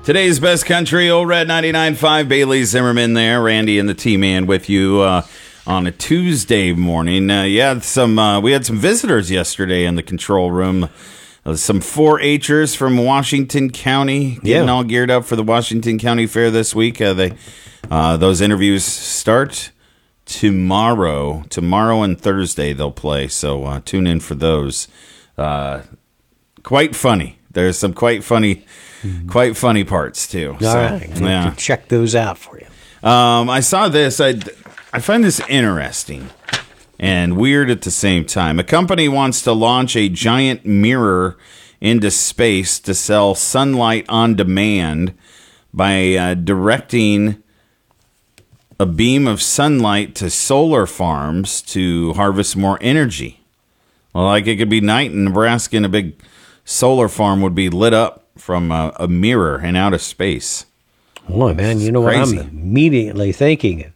Today's best country, Old Red 99.5, Bailey Zimmerman there, Randy and the T-Man with you on a Tuesday morning. We had some visitors yesterday in the control room. Some 4-H'ers from Washington County getting all geared up for the Washington County Fair this week. Those interviews start tomorrow. Tomorrow and Thursday they'll play, so tune in for those. Quite funny. There's some quite funny parts too. All right, to check those out for you. I saw this. I find this interesting and weird at the same time. A company wants to launch a giant mirror into space to sell sunlight on demand by directing a beam of sunlight to solar farms to harvest more energy. Well, like it could be night in Nebraska and a big solar farm would be lit up from a mirror in outer space. Boy, man, you know what I'm immediately thinking?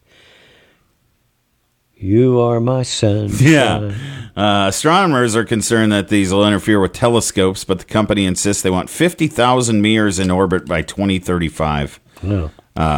You are my sun. Yeah. Astronomers are concerned that these will interfere with telescopes, but the company insists they want 50,000 mirrors in orbit by 2035. No.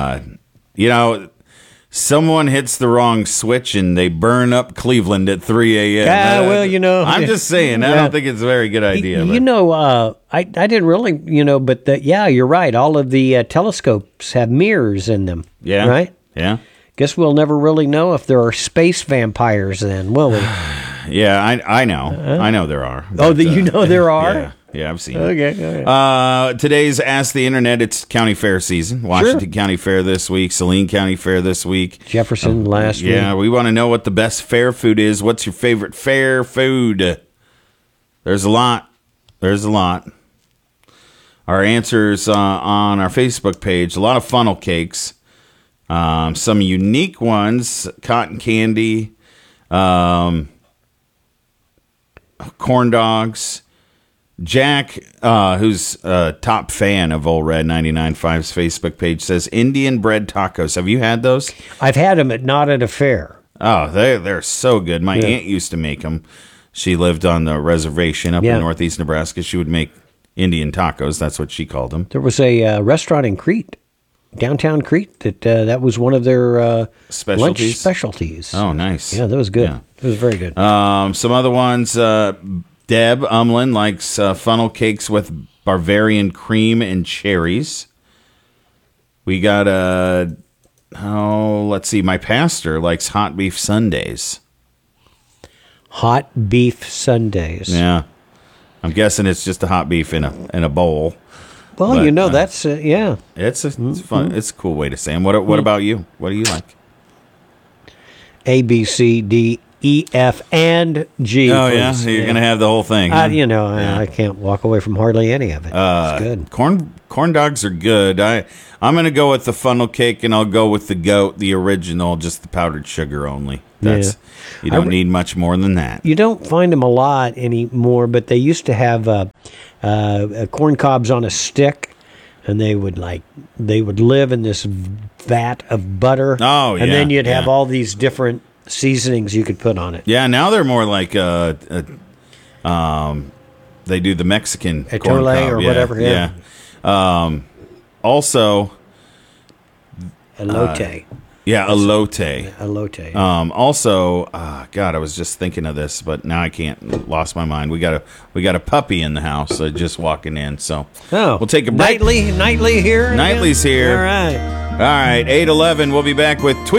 Someone hits the wrong switch and they burn up Cleveland at 3 a.m. I'm just saying, I don't think it's a very good idea. I didn't really, but you're right. All of the telescopes have mirrors in them. Yeah. Right? Yeah. Guess we'll never really know if there are space vampires then, will we? Yeah, I know. I know there are. But, there are? Yeah, I've seen it. Okay. Today's Ask the Internet. It's County Fair season. Washington County Fair this week. Saline County Fair this week. Jefferson last week. Yeah, we want to know what the best fair food is. What's your favorite fair food? There's a lot. Our answers on our Facebook page. A lot of funnel cakes. Some unique ones. Cotton candy. Corn dogs. Jack, who's a top fan of Old Red 99.5's Facebook page, says Indian bread tacos. Have you had those? I've had them, not at a fair. Oh, they're so good. My aunt used to make them. She lived on the reservation up in northeast Nebraska. She would make Indian tacos. That's what she called them. There was a restaurant in Crete, downtown Crete, that was one of their lunch specialties. Oh, nice. Yeah, that was good. Yeah. It was very good. Some other ones... Deb Umlin likes funnel cakes with Bavarian cream and cherries. We got let's see. My pastor likes hot beef sundaes. Hot beef sundaes. Yeah, I'm guessing it's just a hot beef in a bowl. Well, but, that's It's fun. It's a cool way to say them. What about you? What do you like? A, B, C, D, E, F, and G. Oh, yeah? So you're going to have the whole thing. Huh? I can't walk away from hardly any of it. It's good. Corn dogs are good. I'm going to go with the funnel cake, and I'll go with the goat, the original, just the powdered sugar only. You don't need much more than that. You don't find them a lot anymore, but they used to have corn cobs on a stick, and they would live in this vat of butter. Oh, yeah. And then you'd have all these different seasonings you could put on it. Yeah, now they're more like they do the Mexican corn cob or whatever. Yeah. Also, elote. Elote. Elote. Also, God, I was just thinking of this, but now I can't. Lost my mind. We got a puppy in the house just walking in. So we'll take a break. Nightly here. Nightly's here. All right. 8:11. We'll be back with Tweet.